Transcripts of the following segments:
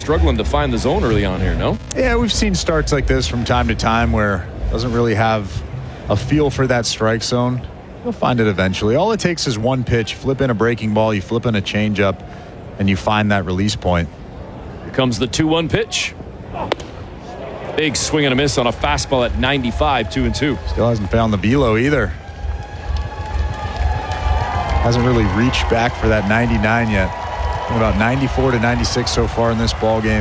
struggling to find the zone early on here, no? Yeah, we've seen starts like this from time to time where doesn't really have a feel for that strike zone. You'll find it eventually. All it takes is one pitch. Flip in a breaking ball, you flip in a changeup, and you find that release point. Here comes the 2-1 pitch. Big swing and a miss on a fastball at 95, 2-2. Still hasn't found the velo either. Hasn't really reached back for that 99 yet. About 94 to 96 so far in this ball game.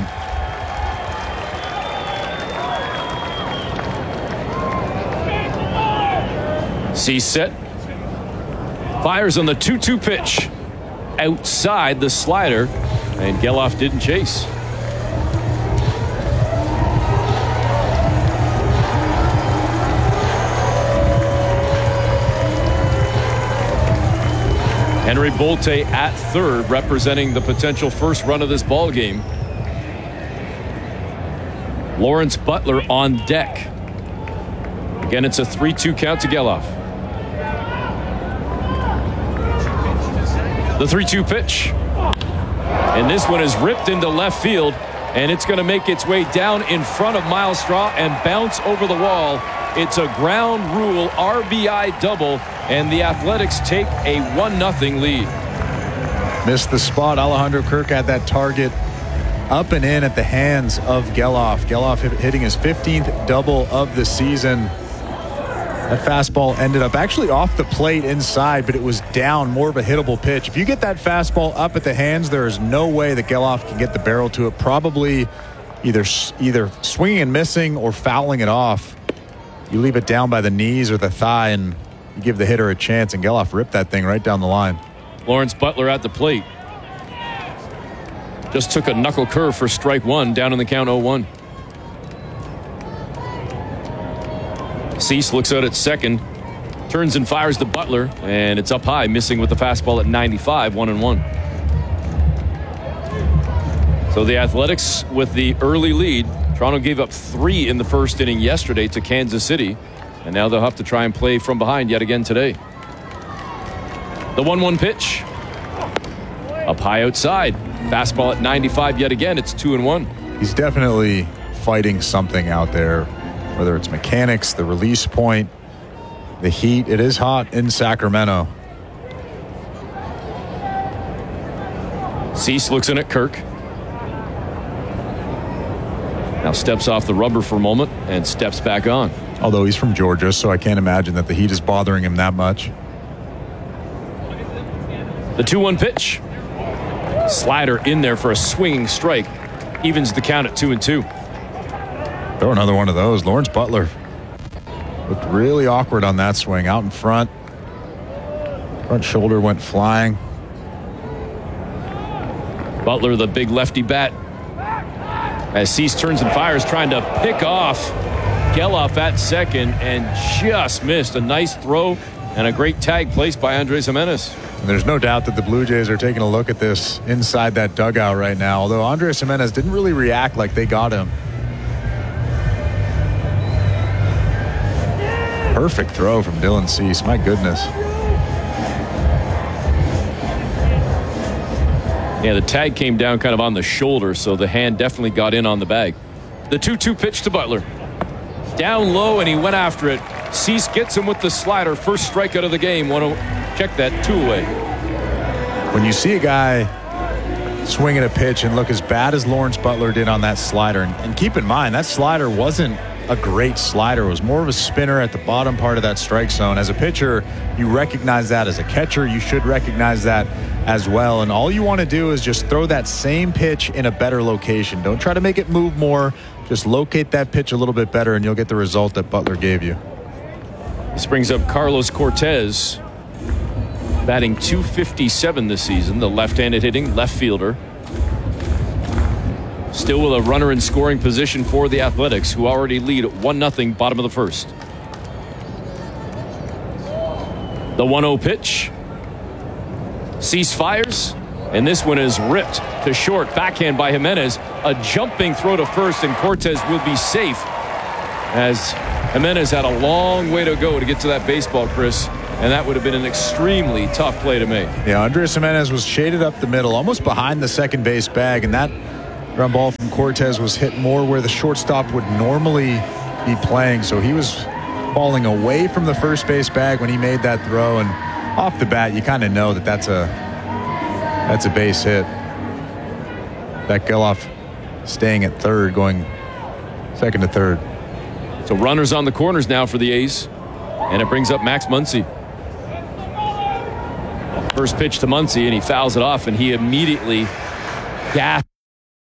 Cease set. Fires on the 2-2 pitch. Outside the slider, and Geloff didn't chase. Henry Bolte at third, representing the potential first run of this ball game. Lawrence Butler on deck. Again, it's a 3-2 count to Geloff. The 3-2 pitch. And this one is ripped into left field, and it's going to make its way down in front of Myles Straw and bounce over the wall. It's a ground rule RBI double, and the Athletics take a 1-0 lead. Missed the spot. Alejandro Kirk had that target up and in at the hands of Geloff. Geloff hitting his 15th double of the season. That fastball ended up actually off the plate inside, but it was down, more of a hittable pitch. If you get that fastball up at the hands, there is no way that Geloff can get the barrel to it. Probably either swinging and missing or fouling it off. You leave it down by the knees or the thigh, and you give the hitter a chance, and Geloff ripped that thing right down the line. Lawrence Butler at the plate. Just took a knuckle curve for strike one, down in the count 0-1. Cease looks out at second, turns and fires to Butler, and it's up high, missing with the fastball at 95, 1-1. So the Athletics with the early lead. Toronto gave up 3 in the first inning yesterday to Kansas City, and now they'll have to try and play from behind yet again today. The 1-1 pitch. Up high outside. Fastball at 95 yet again. It's 2-1. He's definitely fighting something out there, whether it's mechanics, the release point, the heat. It is hot in Sacramento. Cease looks in at Kirk. Now steps off the rubber for a moment and steps back on. Although he's from Georgia, so I can't imagine that the heat is bothering him that much. The 2-1 pitch. Slider in there for a swinging strike. Evens the count at 2-2. Throw another one of those. Lawrence Butler looked really awkward on that swing. Out in front. Front shoulder went flying. Butler, the big lefty bat. As Cease turns and fires, trying to pick off Geloff at second, and just missed. A nice throw and a great tag placed by Andres Gimenez. And there's no doubt that the Blue Jays are taking a look at this inside that dugout right now, although Andres Gimenez didn't really react like they got him. Perfect throw from Dylan Cease. My goodness. Yeah, the tag came down kind of on the shoulder, so the hand definitely got in on the bag. The 2-2 pitch to Butler. Down low, and he went after it. Cease gets him with the slider. First strikeout of the game. Want to check that 2 away. When you see a guy swing at a pitch and look as bad as Lawrence Butler did on that slider, and keep in mind, that slider wasn't a great slider. It was more of a spinner at the bottom part of that strike zone. As a pitcher, you recognize that. As a catcher, you should recognize that as well. And all you want to do is just throw that same pitch in a better location. Don't try to make it move more. Just locate that pitch a little bit better, and you'll get the result that Butler gave you. This brings up Carlos Cortez, batting .257 this season, the left-handed hitting left fielder. Still with a runner in scoring position for the Athletics, who already lead 1-0 bottom of the first. The 1-0 pitch. Cease fires, and this one is ripped to short. Backhand by Gimenez. A jumping throw to first, and Cortez will be safe, as Gimenez had a long way to go to get to that baseball, Chris, and that would have been an extremely tough play to make. Yeah, Andres Gimenez was shaded up the middle, almost behind the second base bag, and that Ground ball from Cortes was hit more where the shortstop would normally be playing. So he was falling away from the first base bag when he made that throw. And off the bat, you kind of know that that's a base hit. That Gelof staying at third, going second to third. So runners on the corners now for the A's. And it brings up Max Muncy. First pitch to Muncy, and he fouls it off, and he immediately gasps